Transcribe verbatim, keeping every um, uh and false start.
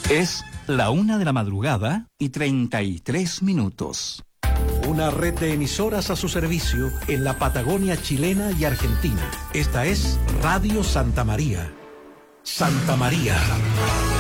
Es la una de la madrugada y treinta y tres minutos. Una red de emisoras a su servicio en la Patagonia chilena y argentina. Esta es Radio Santa María. Santa María.